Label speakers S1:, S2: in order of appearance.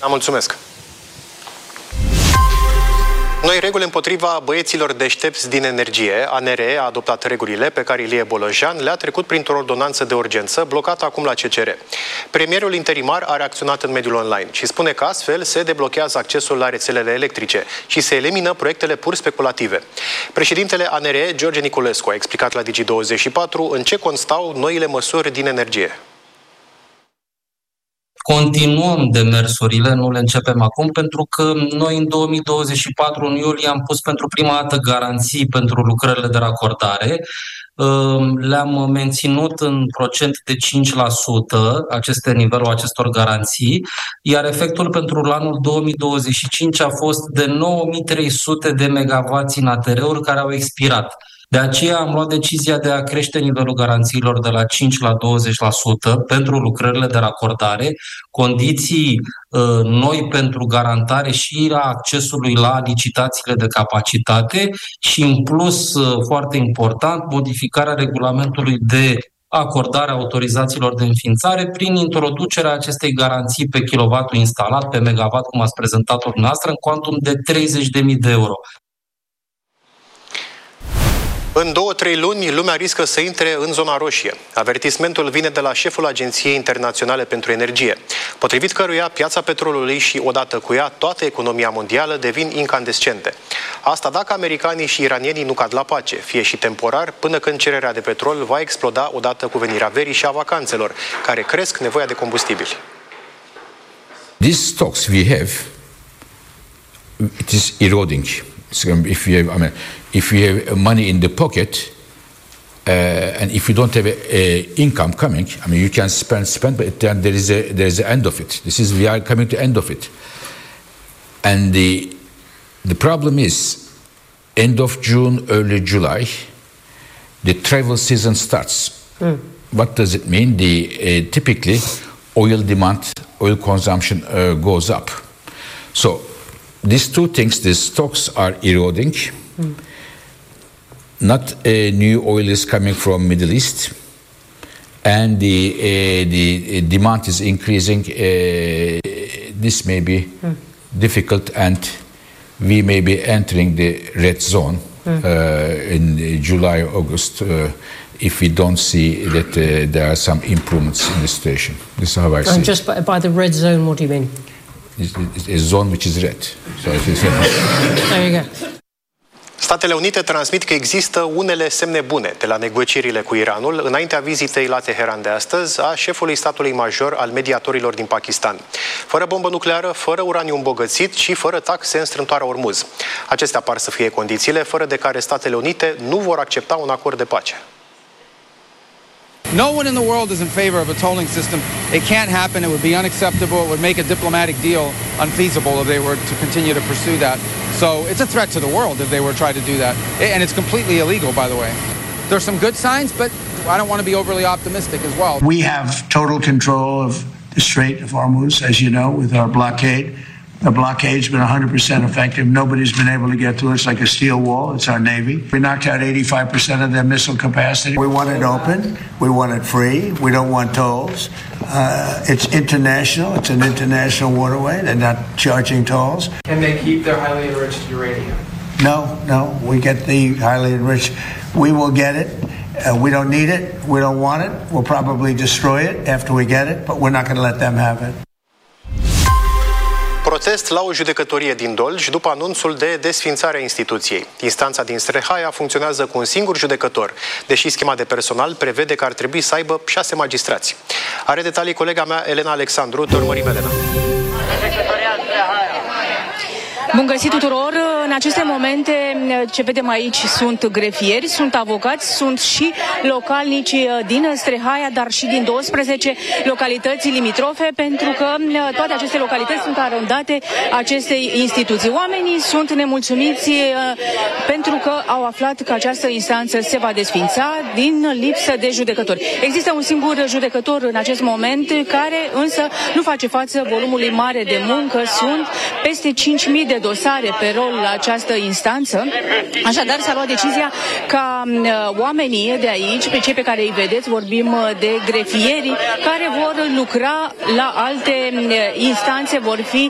S1: Mulțumesc! Noi reguli împotriva băieților deștepți din energie. ANRE a adoptat regulile pe care Ilie Bolojan le-a trecut printr-o ordonanță de urgență blocată acum la CCR. Premierul interimar a reacționat în mediul online și spune că astfel se deblochează accesul la rețelele electrice și se elimină proiectele pur speculative. Președintele ANRE, George Niculescu, a explicat la Digi24 în ce constau noile măsuri din energie.
S2: Continuăm demersurile, nu le începem acum, pentru că noi în 2024, în iulie, am pus pentru prima dată garanții pentru lucrările de racordare. Le-am menținut în procent de 5% nivelul acestor garanții, iar efectul pentru anul 2025 a fost de 9300 de megawatts în ATR-uri care au expirat. De aceea am luat decizia de a crește nivelul garanțiilor de la 5 la 20% pentru lucrările de racordare, condiții noi pentru garantare și a accesului la licitațiile de capacitate și, în plus, foarte important, modificarea regulamentului de acordare a autorizațiilor de înființare prin introducerea acestei garanții pe kilowatul instalat, pe megawatt, cum ați prezentat-o dumneavoastră, în cuantum de 30.000 de euro.
S1: În 2-3 luni, lumea riscă să intre în zona roșie. Avertismentul vine de la șeful Agenției Internaționale pentru Energie, potrivit căruia piața petrolului și, odată cu ea, toată economia mondială devin incandescente. Asta dacă americanii și iranienii nu cad la pace, fie și temporar, până când cererea de petrol va exploda odată cu venirea verii și a vacanțelor, care cresc nevoia de combustibili.
S3: These stocks we have, it is eroding. If you have money in the pocket and if you don't have income coming, you can spend, but then there is an end of it. We are coming to end of it, and the problem is end of June, early July, the travel season starts. What does it mean? Typically, oil demand, oil consumption goes up. So these two things, the stocks are eroding. Not new oil is coming from Middle East, and the demand is increasing. This may be difficult, and we may be entering the red zone in July, August, if we don't see that there are some improvements in the situation. This is how I see it.
S4: And just by the red zone, what do you mean?
S3: It's a zone which is red. So
S4: there you go.
S1: Statele Unite transmit că există unele semne bune de la negocierile cu Iranul înaintea vizitei la Teheran de astăzi a șefului statului major al mediatorilor din Pakistan. Fără bombă nucleară, fără uraniu îmbogățit și fără taxe în strâmtoarea Ormuz. Acestea par să fie condițiile fără de care Statele Unite nu vor accepta un acord de pace.
S5: No one in the world is in favor of a tolling system. It can't happen. It would be unacceptable. It would make a diplomatic deal unfeasible if they were to continue to pursue that. So it's a threat to the world if they were to try to do that. And it's completely illegal, by the way. There's some good signs, but I don't want to be overly optimistic as well.
S6: We have total control of the Strait of Hormuz, as you know, with our blockade. The blockade's been 100% effective. Nobody's been able to get to us like a steel wall. It's our Navy. We knocked out 85% of their missile capacity. We want it open. We want it free. We don't want tolls. It's international. It's an international waterway. They're not charging tolls.
S7: Can they keep their highly enriched uranium?
S6: No. We get the highly enriched. We will get it. We don't need it. We don't want it. We'll probably destroy it after we get it, but we're not going to let them have it.
S1: Protest la o judecătorie din Dolj după anunțul de desființare a instituției. Instanța din Strehaia funcționează cu un singur judecător, deși schema de personal prevede că ar trebui să aibă 6 magistrați. Are detalii colega mea, Elena Alexandru. Te urmărim, Elena.
S8: Bun găsit tuturor! În aceste momente, ce vedem aici, sunt grefieri, sunt avocați, sunt și localnici din Strehaia, dar și din 12 localități limitrofe, pentru că toate aceste localități sunt arondate acestei instituții. Oamenii sunt nemulțumiți pentru că au aflat că această instanță se va desființa din lipsă de judecători. Există un singur judecător în acest moment, care însă nu face față volumului mare de muncă. Sunt peste 5.000 de dosare pe rol la această instanță. Așadar, s-a luat decizia ca oamenii de aici, pe cei pe care îi vedeți, vorbim de grefieri, care vor lucra la alte instanțe, vor fi